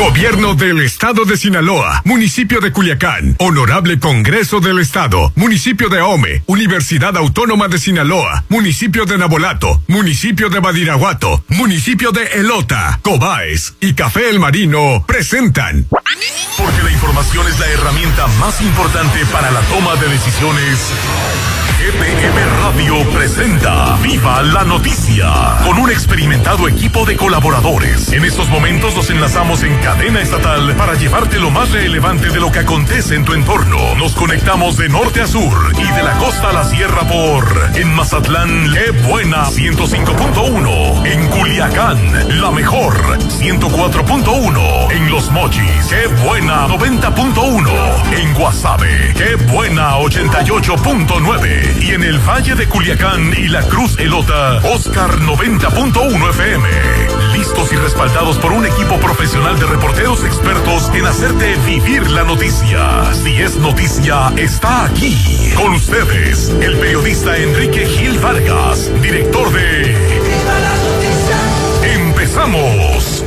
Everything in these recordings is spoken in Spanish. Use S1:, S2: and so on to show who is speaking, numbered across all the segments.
S1: Gobierno del Estado de Sinaloa, Municipio de Culiacán, Honorable Congreso del Estado, Municipio de Ahome, Universidad Autónoma de Sinaloa, Municipio de Nabolato, Municipio de Badiraguato, Municipio de Elota, Cobaes y Café El Marino presentan.
S2: Porque la información es la herramienta más importante para la toma de decisiones. GPM Radio presenta Viva la Noticia con un experimentado equipo de colaboradores. En estos momentos nos enlazamos en cadena estatal para llevarte lo más relevante de lo que acontece en tu entorno. Nos conectamos de norte a sur y de la costa a la sierra por en Mazatlán, Qué Buena 105.1, en Culiacán, La Mejor 104.1, en Los Mochis, Qué Buena 90.1, en Guasave, Qué Buena 88.9. Y en el Valle de Culiacán y la Cruz Elota, Oscar 90.1 FM. Listos y respaldados por un equipo profesional de reporteros expertos en hacerte vivir la noticia. Si es noticia, está aquí. Con ustedes, el periodista Enrique Gil Vargas, director de Viva la Noticia. ¡Empezamos!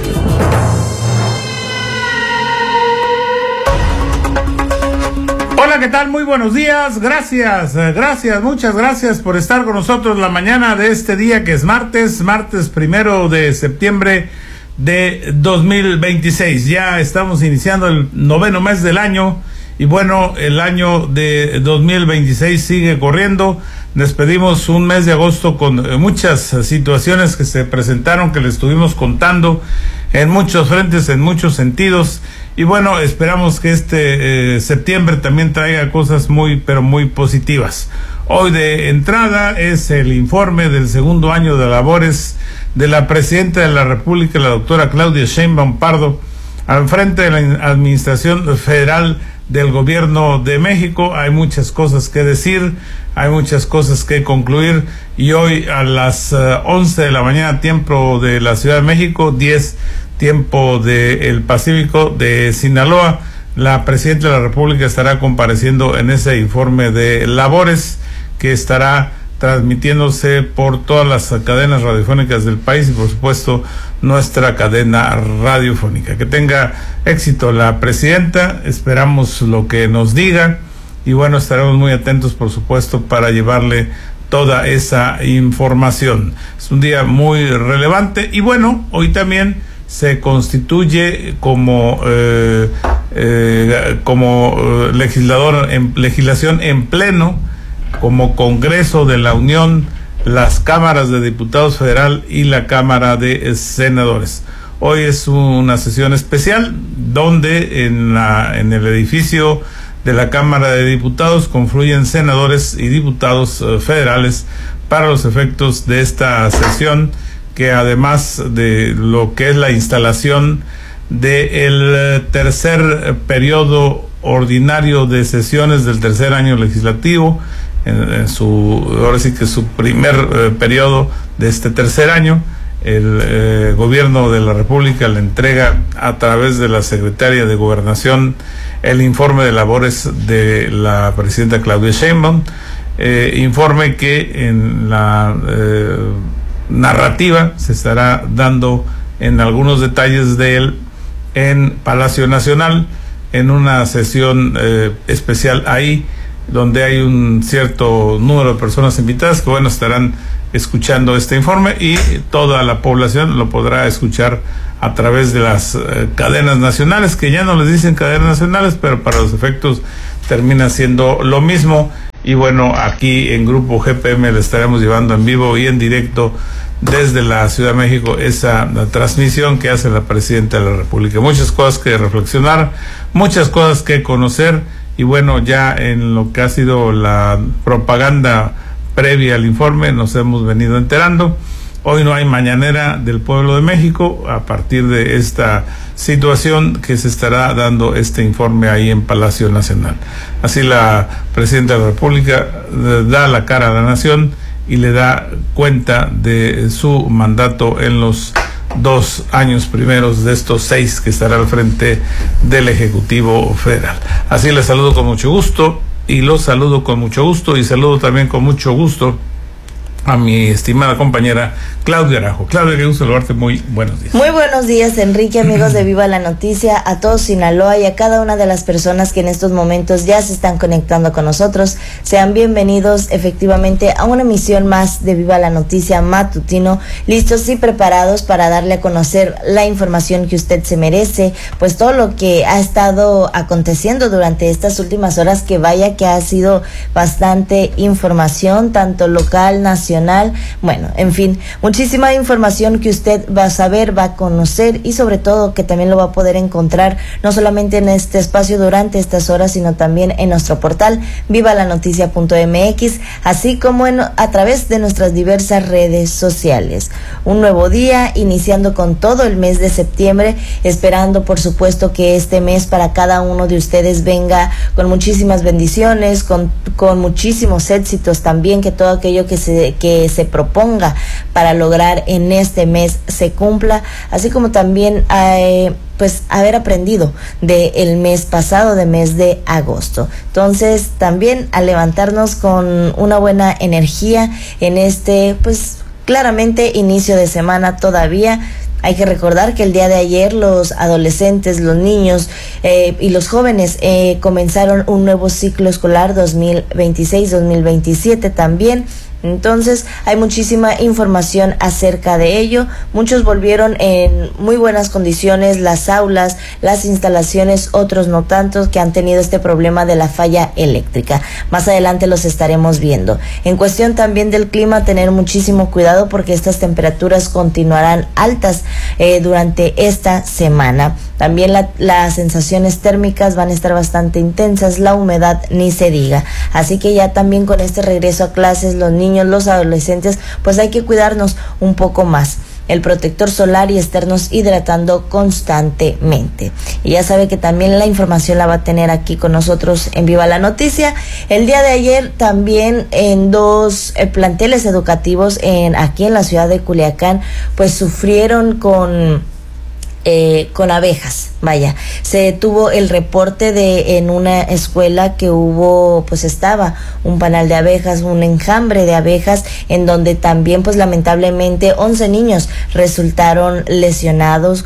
S3: Hola, ¿qué tal? Muy buenos días, muchas gracias por estar con nosotros la mañana de este día que es martes 1 de septiembre de 2026. Ya estamos iniciando el 9º mes del año y bueno, el año de 2026 sigue corriendo. Despedimos un mes de agosto con muchas situaciones que se presentaron, que les estuvimos contando en muchos frentes, en muchos sentidos. Y bueno, esperamos que este septiembre también traiga cosas muy, pero muy positivas. Hoy de entrada es el informe del segundo año de labores de la Presidenta de la República, la doctora Claudia Sheinbaum Pardo, al frente de la Administración Federal del Gobierno de México. Hay muchas cosas que decir, hay muchas cosas que concluir, y hoy a las 11 de la mañana, tiempo de la Ciudad de México, 10 tiempo del Pacífico de Sinaloa, la Presidenta de la República estará compareciendo en ese informe de labores que estará transmitiéndose por todas las cadenas radiofónicas del país y por supuesto nuestra cadena radiofónica. Que tenga éxito la Presidenta, esperamos lo que nos diga y bueno, estaremos muy atentos por supuesto para llevarle toda esa información. Es un día muy relevante y bueno, hoy también se constituye como legislación en pleno, como Congreso de la Unión, las cámaras de diputados federal y la Cámara de Senadores. Hoy es una sesión especial donde en el edificio de la Cámara de Diputados confluyen senadores y diputados federales para los efectos de esta sesión, que además de lo que es la instalación del tercer periodo ordinario de sesiones del tercer año legislativo, ahora sí que su primer periodo de este tercer año, el Gobierno de la República le entrega a través de la Secretaria de Gobernación el informe de labores de la Presidenta Claudia Sheinbaum, informe que en la narrativa se estará dando en algunos detalles de él en Palacio Nacional, en una sesión especial ahí, donde hay un cierto número de personas invitadas que bueno, estarán escuchando este informe y toda la población lo podrá escuchar a través de las cadenas nacionales, que ya no les dicen cadenas nacionales, pero para los efectos termina siendo lo mismo. Y bueno, aquí en Grupo GPM le estaremos llevando en vivo y en directo desde la Ciudad de México esa transmisión que hace la Presidenta de la República. Muchas cosas que reflexionar, muchas cosas que conocer y bueno, ya en lo que ha sido la propaganda previa al informe nos hemos venido enterando. Hoy no hay mañanera del pueblo de México a partir de esta situación que se estará dando este informe ahí en Palacio Nacional. Así la Presidenta de la República da la cara a la nación y le da cuenta de su mandato en los 2 años primeros de estos 6 que estará al frente del Ejecutivo Federal. Así les saludo con mucho gusto y los saludo con mucho gusto y saludo también con mucho gusto a mi estimada compañera Claudia Arajo. Claudia, qué gusto saludarte, muy buenos días.
S4: Muy buenos días, Enrique, amigos de Viva la Noticia, a todos Sinaloa y a cada una de las personas que en estos momentos ya se están conectando con nosotros. Sean bienvenidos efectivamente a una emisión más de Viva la Noticia matutino, listos y preparados para darle a conocer la información que usted se merece, pues todo lo que ha estado aconteciendo durante estas últimas horas, que vaya que ha sido bastante información, tanto local, nacional, bueno, en fin, muchísima información que usted va a saber, va a conocer y sobre todo que también lo va a poder encontrar no solamente en este espacio durante estas horas, sino también en nuestro portal vivalanoticia.mx, así como a través de nuestras diversas redes sociales. Un nuevo día, iniciando con todo el mes de septiembre, esperando por supuesto que este mes para cada uno de ustedes venga con muchísimas bendiciones, con muchísimos éxitos también, que todo aquello que se proponga para lograr en este mes se cumpla, así como también pues haber aprendido del mes pasado, de mes de agosto. Entonces también a levantarnos con una buena energía en este pues claramente inicio de semana todavía. Hay que recordar que el día de ayer los adolescentes, los niños y los jóvenes comenzaron un nuevo ciclo escolar 2026-2027 también. Entonces hay muchísima información acerca de ello. Muchos volvieron en muy buenas condiciones las aulas, las instalaciones, otros no tantos, que han tenido este problema de la falla eléctrica. Más adelante los estaremos viendo. En cuestión también del clima, tener muchísimo cuidado porque estas temperaturas continuarán altas durante esta semana. También las sensaciones térmicas van a estar bastante intensas, la humedad ni se diga. Así que ya también con este regreso a clases, los niños, los adolescentes, pues hay que cuidarnos un poco más. El protector solar y estarnos hidratando constantemente. Y ya sabe que también la información la va a tener aquí con nosotros en Viva la Noticia. El día de ayer también en dos planteles educativos aquí en la ciudad de Culiacán, pues sufrieron con abejas. Vaya, se tuvo el reporte en una escuela que estaba un panal de abejas, un enjambre de abejas, en donde también pues lamentablemente 11 niños resultaron lesionados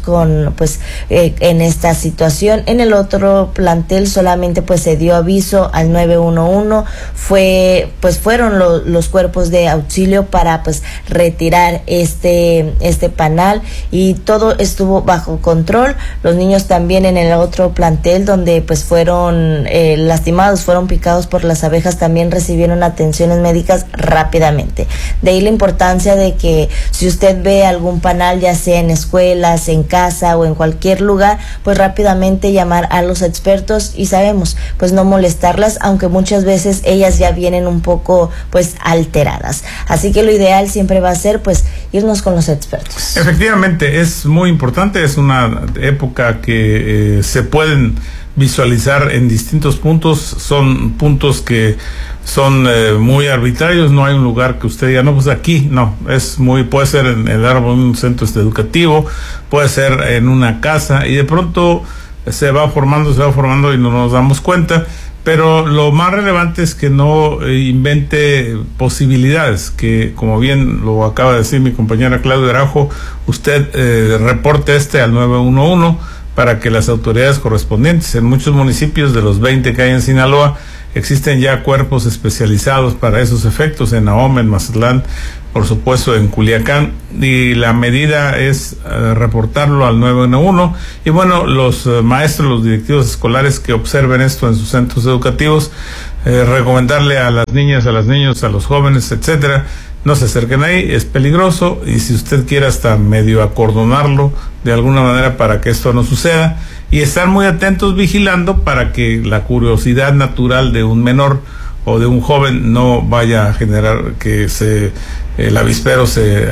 S4: en esta situación. En el otro plantel solamente pues se dio aviso al 911, fueron los cuerpos de auxilio para pues retirar este panal y todo estuvo bajo control. Los niños también en el otro plantel donde pues fueron lastimados, fueron picados por las abejas, también recibieron atenciones médicas rápidamente. De ahí la importancia de que si usted ve algún panal, ya sea en escuelas, en casa o en cualquier lugar, pues rápidamente llamar a los expertos y sabemos pues no molestarlas, aunque muchas veces ellas ya vienen un poco pues alteradas. Así que lo ideal siempre va a ser pues irnos con los expertos.
S3: Efectivamente, es muy importante, es una época que se pueden visualizar en distintos puntos, son puntos que son muy arbitrarios, no hay un lugar que usted diga, no, pues aquí, no, puede ser en el árbol, un centro educativo, puede ser en una casa, y de pronto se va formando y no nos damos cuenta, pero lo más relevante es que no invente posibilidades, que como bien lo acaba de decir mi compañera Claudia Arajo, usted reporte al 911 para que las autoridades correspondientes, en muchos municipios de los 20 que hay en Sinaloa, existen ya cuerpos especializados para esos efectos, en Ahome, en Mazatlán, por supuesto en Culiacán, y la medida es reportarlo al 911. Y bueno, los maestros, los directivos escolares que observen esto en sus centros educativos, recomendarle a las niñas, a los niños, a los jóvenes, etcétera, no se acerquen ahí, es peligroso, y si usted quiere hasta medio acordonarlo de alguna manera para que esto no suceda, y estar muy atentos vigilando para que la curiosidad natural de un menor o de un joven no vaya a generar que el avispero se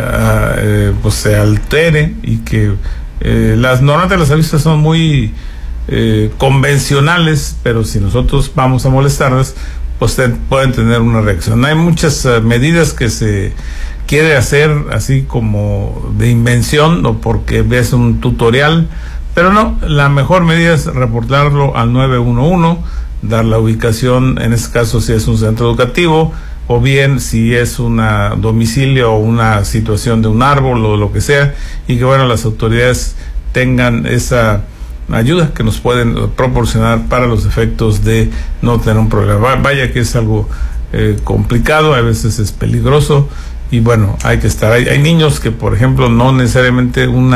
S3: altere, y que normalmente las avispas son muy convencionales, pero si nosotros vamos a molestarlas, pues pueden tener una reacción. Hay muchas medidas que se quiere hacer así como de invención o porque ves un tutorial, pero no, la mejor medida es reportarlo al 911, dar la ubicación, en este caso si es un centro educativo, o bien si es un domicilio o una situación de un árbol o lo que sea, y que bueno, las autoridades tengan esa ayuda que nos pueden proporcionar para los efectos de no tener un problema. Vaya que es algo complicado, a veces es peligroso, y bueno, hay que estar ahí. Hay niños que, por ejemplo, no necesariamente un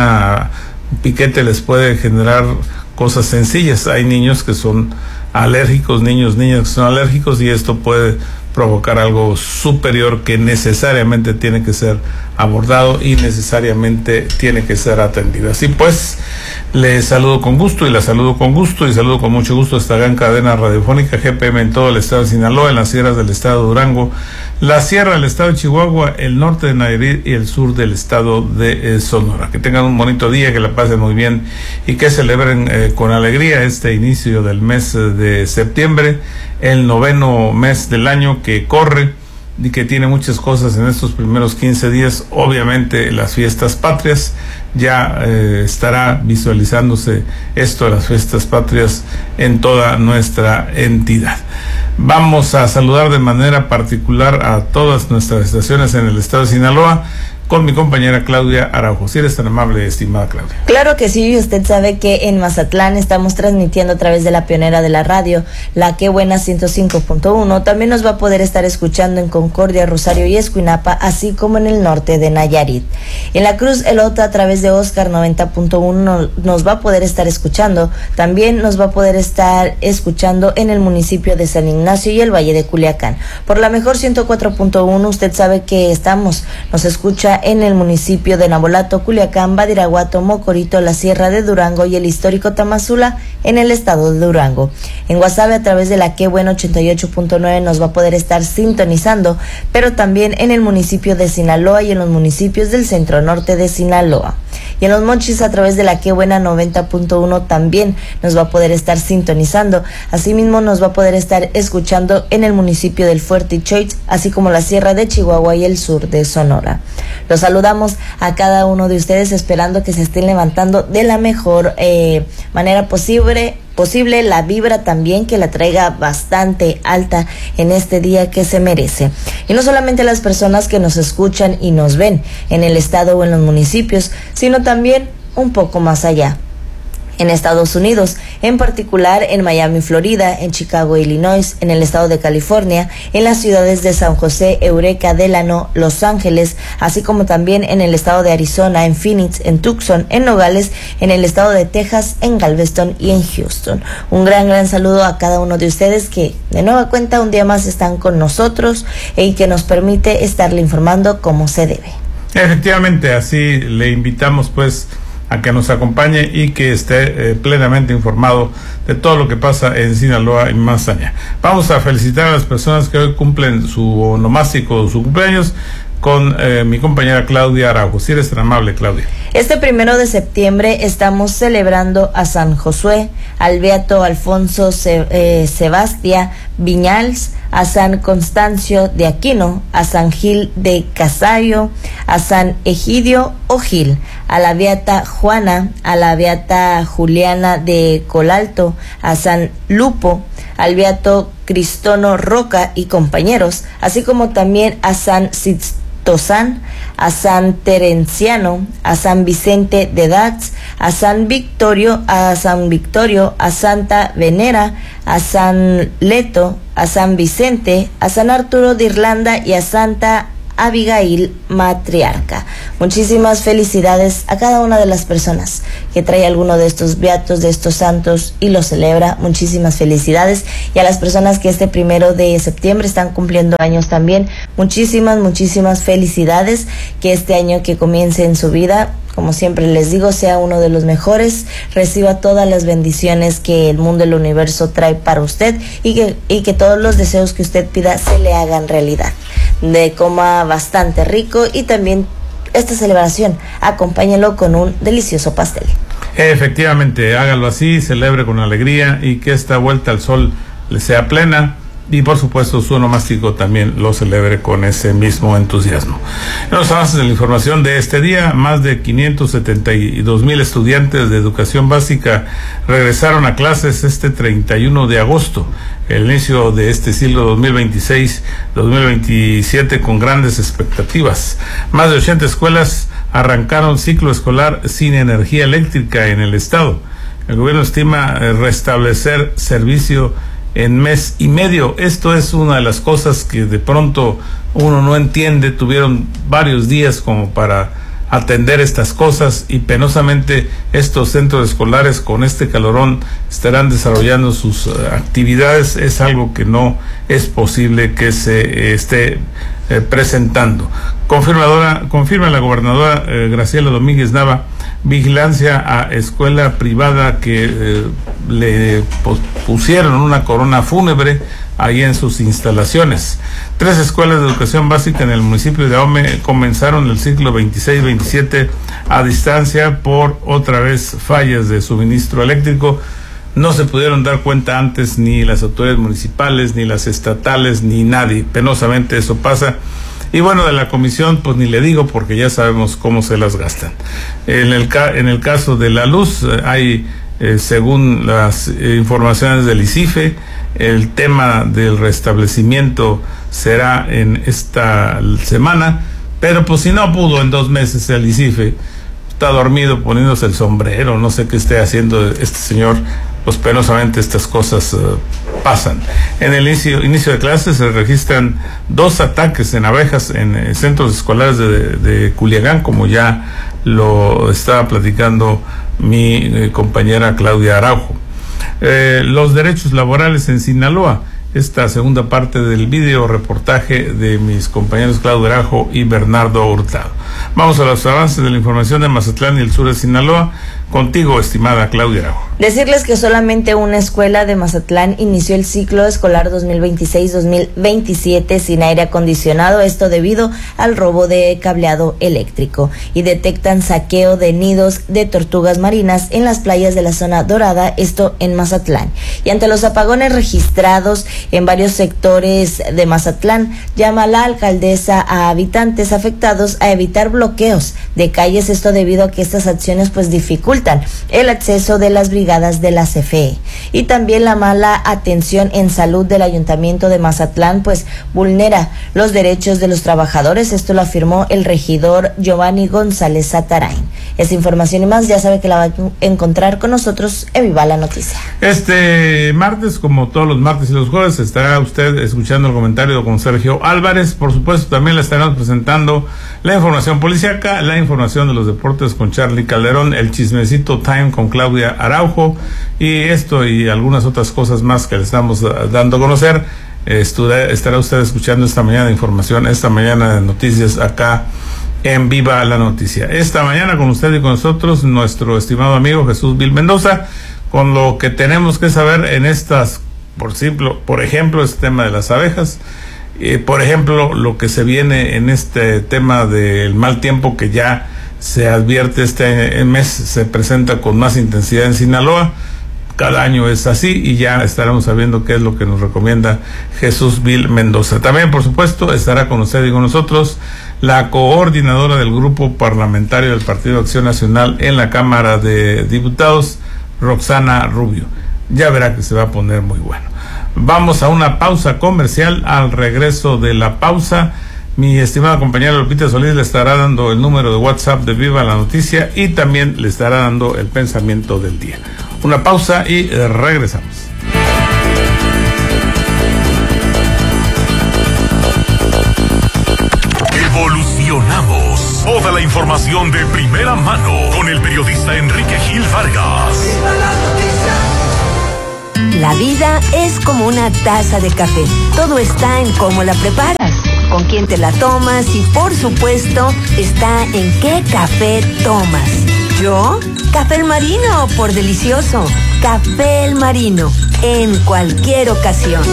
S3: piquete les puede generar cosas sencillas. Hay niños que son alérgicos, niñas que son alérgicos, y esto puede provocar algo superior que necesariamente tiene que ser abordado y necesariamente tiene que ser atendido. Así pues, les saludo con gusto y la saludo con gusto y saludo con mucho gusto a esta gran cadena radiofónica GPM en todo el estado de Sinaloa, en las sierras del estado de Durango, la sierra del estado de Chihuahua, el norte de Nayarit y el sur del estado de Sonora. Que tengan un bonito día, que la pasen muy bien y que celebren con alegría este inicio del mes de septiembre, el 9º mes del año que corre y que tiene muchas cosas en estos primeros 15 días. Obviamente las fiestas patrias, ya estará visualizándose esto de las fiestas patrias en toda nuestra entidad. Vamos a saludar de manera particular a todas nuestras estaciones en el estado de Sinaloa, con mi compañera Claudia Araujo. Si eres tan amable, estimada Claudia.
S4: Claro que sí, y usted sabe que en Mazatlán estamos transmitiendo a través de la pionera de la radio, la Que Buena 105.1. También nos va a poder estar escuchando en Concordia, Rosario y Escuinapa, así como en el norte de Nayarit. En la Cruz Elota, a través de Oscar 90.1, nos va a poder estar escuchando. También nos va a poder estar escuchando en el municipio de San Ignacio y el Valle de Culiacán. Por la mejor 104.1, usted sabe que nos escucha en el municipio de Nabolato, Culiacán, Badiraguato, Mocorito, la Sierra de Durango y el histórico Tamazula en el estado de Durango. En Guasave, a través de la Que Buena 88.9, nos va a poder estar sintonizando, pero también en el municipio de Sinaloa y en los municipios del centro norte de Sinaloa. Y en Los Mochis, a través de la Que Buena 90.1, también nos va a poder estar sintonizando. Asimismo, nos va a poder estar escuchando en el municipio del Fuerte y Choix, así como la Sierra de Chihuahua y el sur de Sonora. Los saludamos a cada uno de ustedes, esperando que se estén levantando de la mejor manera posible, la vibra también que la traiga bastante alta en este día que se merece. Y no solamente las personas que nos escuchan y nos ven en el estado o en los municipios, sino también un poco más allá, en Estados Unidos, en particular en Miami, Florida, en Chicago, Illinois, en el estado de California, en las ciudades de San José, Eureka, Delano, Los Ángeles, así como también en el estado de Arizona, en Phoenix, en Tucson, en Nogales, en el estado de Texas, en Galveston y en Houston. Un gran saludo a cada uno de ustedes que de nueva cuenta un día más están con nosotros y que nos permite estarle informando como se debe.
S3: Efectivamente, así le invitamos pues a que nos acompañe y que esté plenamente informado de todo lo que pasa en Sinaloa y más allá. Vamos a felicitar a las personas que hoy cumplen su onomástico, su cumpleaños, con mi compañera Claudia Araujo. Si eres tan amable, Claudia.
S4: Este 1 de septiembre estamos celebrando a San Josué, al Beato Alfonso Sebastia Viñals, a San Constancio de Aquino, a San Gil de Casario, a San Egidio Ogil, a la Beata Juana, a la Beata Juliana de Colalto, a San Lupo, al Beato Cristono Roca y compañeros, así como también a San Tosán, a San Terenciano, a San Vicente de Dax, a San Victorio, a Santa Venera, a San Leto, a San Vicente, a San Arturo de Irlanda y a Santa Abigail Matriarca. Muchísimas felicidades a cada una de las personas que trae alguno de estos beatos, de estos santos y lo celebra. Muchísimas felicidades, y a las personas que este 1 de septiembre están cumpliendo años también, muchísimas felicidades. Que este año que comience en su vida, como siempre les digo, sea uno de los mejores, reciba todas las bendiciones que el mundo y el universo trae para usted, y que todos los deseos que usted pida se le hagan realidad. De coma bastante rico, y también esta celebración acompáñelo con un delicioso pastel.
S3: Efectivamente, hágalo así, celebre con alegría, y que esta vuelta al sol le sea plena, y por supuesto su onomástico también lo celebre con ese mismo entusiasmo. En los avances de la información de este día, más de 572,000 estudiantes de educación básica regresaron a clases este 31 de agosto, el inicio de este siglo 2026-2027 con grandes expectativas. Más de 80 escuelas arrancaron ciclo escolar sin energía eléctrica en el estado. El gobierno estima restablecer servicio en mes y medio. Esto es una de las cosas que de pronto uno no entiende. Tuvieron varios días como para atender estas cosas y penosamente estos centros escolares con este calorón estarán desarrollando sus actividades. Es algo que no es posible que se esté presentando. Confirma la gobernadora Graciela Domínguez Nava vigilancia a escuela privada que le pusieron una corona fúnebre ahí en sus instalaciones. 3 escuelas de educación básica en el municipio de Ahome comenzaron el ciclo 26-27 a distancia por otra vez fallas de suministro eléctrico. No se pudieron dar cuenta antes ni las autoridades municipales, ni las estatales, ni nadie. Penosamente eso pasa. Y bueno, de la comisión, pues ni le digo porque ya sabemos cómo se las gastan. En el caso de la luz, hay, según las informaciones del ICIFE, el tema del restablecimiento será en esta semana, pero pues si no pudo en 2 meses el ICIFE, está dormido poniéndose el sombrero, no sé qué esté haciendo este señor, pues penosamente estas cosas pasan. En el inicio de clases se registran 2 ataques en abejas en centros escolares de Culiacán, como ya lo estaba platicando mi compañera Claudia Araujo. Los derechos laborales en Sinaloa, esta segunda parte del video reportaje de mis compañeros Claudio Araujo y Bernardo Hurtado. Vamos a los avances de la información de Mazatlán y el sur de Sinaloa. Contigo, estimada Claudia Araujo.
S4: Decirles que solamente una escuela de Mazatlán inició el ciclo escolar 2026-2027 sin aire acondicionado, esto debido al robo de cableado eléctrico, y detectan saqueo de nidos de tortugas marinas en las playas de la zona dorada, esto en Mazatlán. Y ante los apagones registrados en varios sectores de Mazatlán, llama la alcaldesa a habitantes afectados a evitar bloqueos de calles, esto debido a que estas acciones pues dificultan el acceso de las brigadas de la CFE. Y también la mala atención en salud del Ayuntamiento de Mazatlán pues vulnera los derechos de los trabajadores, esto lo afirmó el regidor Giovanni González Satarain. Esta información y más ya sabe que la va a encontrar con nosotros en Viva la Noticia.
S3: Este martes, como todos los martes y los jueves, estará usted escuchando el comentario con Sergio Álvarez. Por supuesto, también le estaremos presentando la información policíaca, la información de los deportes con Charlie Calderón, el chismecito time con Claudia Araujo, y esto y algunas otras cosas más que le estamos dando a conocer. Estará usted escuchando esta mañana de información, esta mañana de noticias acá en Viva la Noticia. Esta mañana con usted y con nosotros, nuestro estimado amigo Jesús Vil Mendoza, con lo que tenemos que saber en estas, por ejemplo, este tema de las abejas, por ejemplo, lo que se viene en este tema del mal tiempo que ya se advierte este mes, se presenta con más intensidad en Sinaloa. Cada año es así y ya estaremos sabiendo qué es lo que nos recomienda Jesús Vil Mendoza. También, por supuesto, estará con usted y con nosotros la coordinadora del grupo parlamentario del Partido Acción Nacional en la Cámara de Diputados, Roxana Rubio. Ya verá que se va a poner muy bueno. Vamos a una pausa comercial. Al regreso de la pausa, mi estimada compañera Lupita Solís le estará dando el número de WhatsApp de Viva la Noticia y también le estará dando el pensamiento del día. Una pausa y regresamos.
S2: Evolucionamos. Toda la información de primera mano con el periodista Enrique Gil Vargas.
S5: La vida es como una taza de café. Todo está en cómo la preparas, con quién te la tomas y, por supuesto, está en qué café tomas. ¿Yo? Café El Marino, por delicioso. Café El Marino, en cualquier ocasión.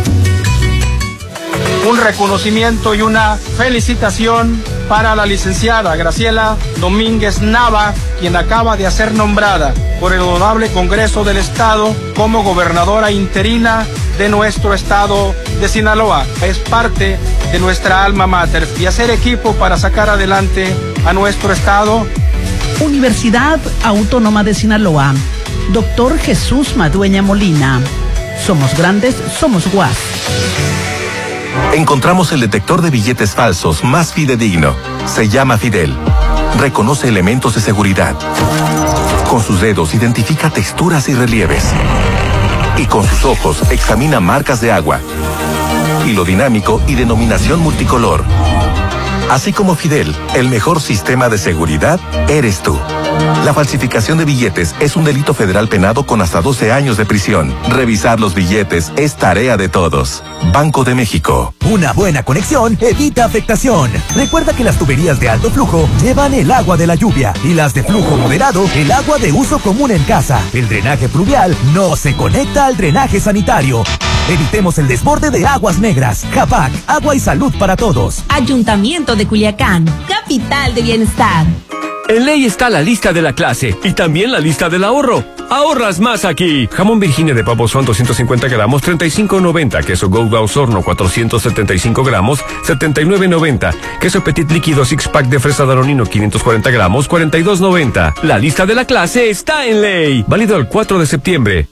S6: Un reconocimiento y una felicitación para la licenciada Graciela Domínguez Nava, quien acaba de ser nombrada por el Honorable Congreso del Estado como gobernadora interina de nuestro estado de Sinaloa. Es parte de nuestra alma mater y hacer equipo para sacar adelante a nuestro estado.
S7: Universidad Autónoma de Sinaloa. Doctor Jesús Madueña Molina. Somos grandes, somos UAS.
S8: Encontramos el detector de billetes falsos más fidedigno. Se llama Fidel. Reconoce elementos de seguridad. Con sus dedos identifica texturas y relieves. Y con sus ojos examina marcas de agua, hilo dinámico y denominación multicolor. Así como Fidel, el mejor sistema de seguridad eres tú. La falsificación de billetes es un delito federal penado con hasta 12 años de prisión. Revisar los billetes es tarea de todos. Banco de México.
S9: Una buena conexión evita afectación. Recuerda que las tuberías de alto flujo llevan el agua de la lluvia y las de flujo moderado el agua de uso común en casa. El drenaje pluvial no se conecta al drenaje sanitario. Evitemos el desborde de aguas negras. JAPAC, agua y salud para todos.
S10: Ayuntamiento de Culiacán, capital de bienestar.
S11: En Ley está la lista de la clase y también la lista del ahorro. ¡Ahorras más aquí! Jamón Virginia de pavo son 250 gramos, 35.90. Queso Gouda Osorno, 475 gramos, 79.90. Queso Petit líquido Six Pack de fresa Danonino, 540 gramos, 42.90. La lista de la clase está en Ley. Válido el 4 de septiembre.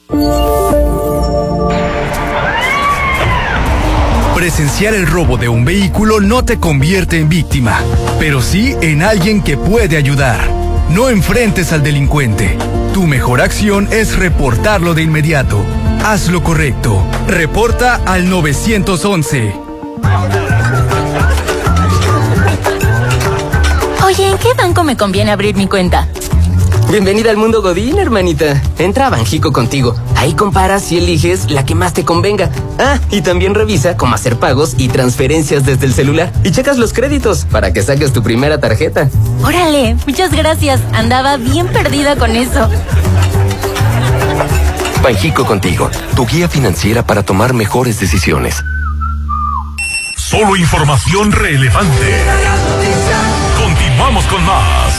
S12: Presenciar el robo de un vehículo no te convierte en víctima, pero sí en alguien que puede ayudar. No enfrentes al delincuente. Tu mejor acción es reportarlo de inmediato. Haz lo correcto. Reporta al 911.
S10: Oye, ¿en qué banco me conviene abrir mi cuenta?
S13: Bienvenida al mundo Godín, hermanita. Entra a Banjico contigo. Ahí comparas y eliges la que más te convenga. Ah, y también revisa cómo hacer pagos y transferencias desde el celular. Y checas los créditos para que saques tu primera tarjeta.
S10: Órale, muchas gracias. Andaba bien perdida con eso.
S8: Banjico contigo, tu guía financiera para tomar mejores decisiones.
S2: Solo información relevante. Continuamos con más.